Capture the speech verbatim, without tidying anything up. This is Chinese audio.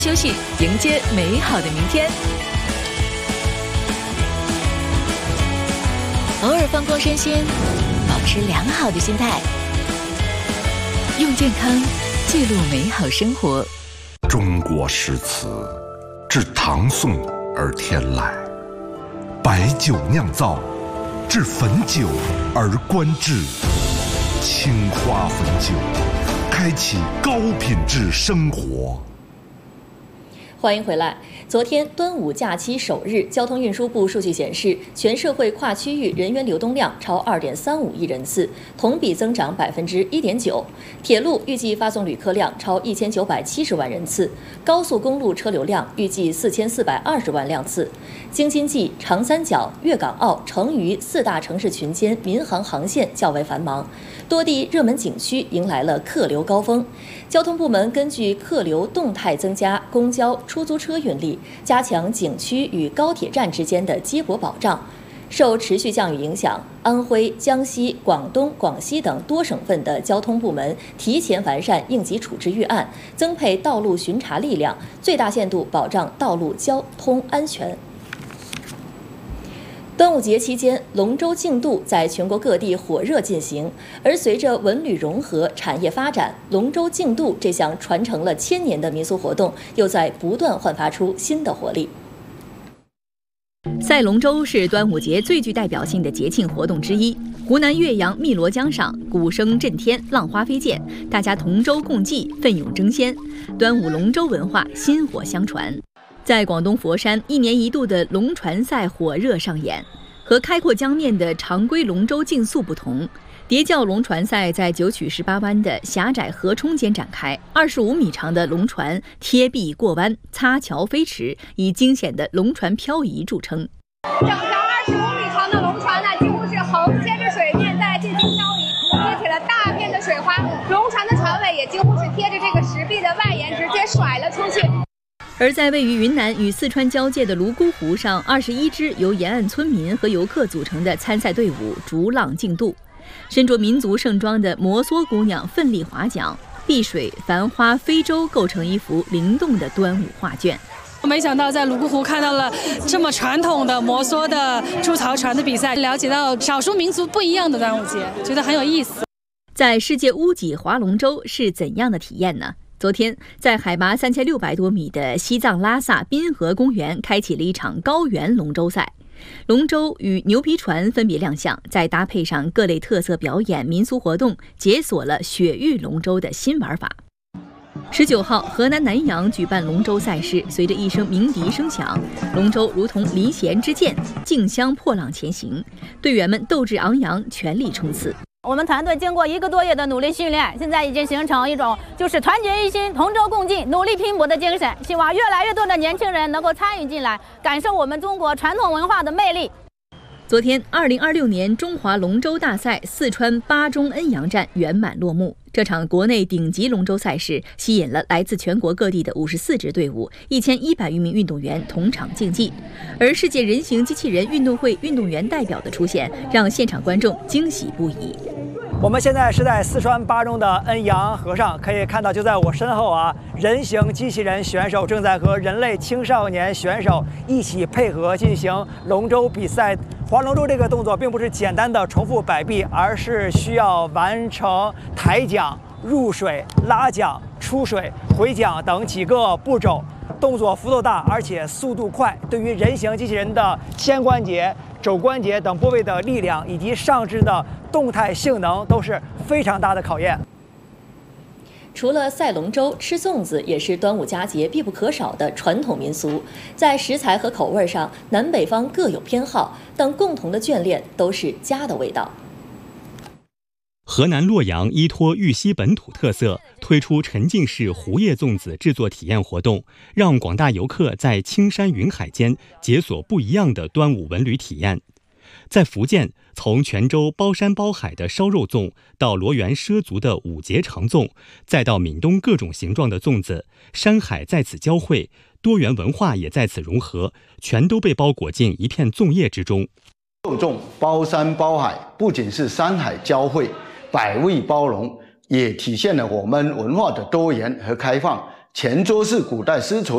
休息，迎接美好的明天。偶尔放空身心，保持良好的心态，用健康记录美好生活。 中国诗词自唐宋而天来，白酒酿造，至汾酒而观致。青花汾酒，开启高品质生活。 欢迎回来。昨天端午假期首日，交通运输部数据显示，全社会跨区域人员流动量超二点三五亿人次，同比增长百分之一点九。铁路预计发送旅客量超一千九百七十万人次，高速公路车流量预计四千四百二十万辆次。京津冀、长三角、粤港澳、成渝四大城市群间民航航线较为繁忙，多地热门景区迎来了客流高峰。交通部门根据客流动态增加公交、出租车运力，加强景区与高铁站之间的接驳保障。受持续降雨影响，安徽、江西、广东、广西等多省份的交通部门提前完善应急处置预案，增配道路巡查力量，最大限度保障道路交通安全。端午节期间，龙舟竞渡在全国各地火热进行，而随着文旅融合、产业发展，龙舟竞渡这项传承了千年的民俗活动，又在不断焕发出新的活力。 赛龙舟是端午节最具代表性的节庆活动之一。湖南岳阳汨罗江上，鼓声震天，浪花飞溅，大家同舟共济，奋勇争先，端午龙舟文化薪火相传。在广东佛山，一年一度的龙船赛火热上演。和开阔江面的常规龙舟竞速不同，叠教龙船赛在九曲十八弯的狭窄河冲间展开。二十五米长的龙船贴壁过弯、擦桥飞驰，以惊险的龙船漂移著称。 整条二十五米长的龙船呢，几乎是横贴着水面在进行漂移，激起了大片的水花。龙船的船尾也几乎是贴着这个石壁的外沿，直接甩了出去。 而在位于云南与四川交界的泸沽湖上，二十一支由沿岸村民和游客组成的参赛队伍逐浪竞渡，身着民族盛装的摩梭姑娘奋力划桨，碧水、繁花、飞舟构成一幅灵动的端午画卷。 没想到在泸沽湖看到了这么传统的摩梭的出槽船的比赛，了解到少数民族不一样的端午节，觉得很有意思。 在世界屋脊划龙舟是怎样的体验呢？昨天，在海拔三千六百多米的西藏拉萨滨河公园开启了一场高原龙舟赛，龙舟与牛皮船分别亮相，再搭配上各类特色表演、民俗活动，解锁了雪域龙舟的新玩法。十九号，河南南阳举办龙舟赛事，随着一声鸣笛声响，龙舟如同离弦之箭，竞相破浪前行，队员们斗志昂扬，全力冲刺。 我们团队经过一个多月的努力训练，现在已经形成一种就是团结一心、同舟共济、努力拼搏的精神。希望越来越多的年轻人能够参与进来，感受我们中国传统文化的魅力。 昨天，二零二六年中华龙舟大赛四川巴中恩阳站圆满落幕。这场国内顶级龙舟赛事吸引了来自全国各地的五十四支队伍，一千一百余名运动员同场竞技。而世界人形机器人运动会运动员代表的出现，让现场观众惊喜不已。 我们现在是在四川巴中的恩阳河上，可以看到就在我身后啊，人形机器人选手正在和人类青少年选手一起配合进行龙舟比赛。划龙舟这个动作并不是简单的重复摆臂，而是需要完成抬桨、入水、拉桨、出水、回桨等几个步骤，动作幅度大，而且速度快，对于人形机器人的肩关节、肘关节等部位的力量以及上肢的动态性能都是非常大的考验。 除了赛龙舟，吃粽子也是端午佳节必不可少的传统民俗。在食材和口味上，南北方各有偏好，但共同的眷恋都是家的味道。 河南洛阳依托豫西本土特色，推出沉浸式糊叶粽子制作体验活动，让广大游客在青山云海间解锁不一样的端午文旅体验。在福建，从泉州包山包海的烧肉粽，到罗源畲族的五节长粽，再到闽东各种形状的粽子，山海在此交汇，多元文化也在此融合，全都被包裹进一片粽叶之中。 肉粽包山包海，不仅是山海交汇，百味包容，也体现了我们文化的多元和开放。泉州是古代丝绸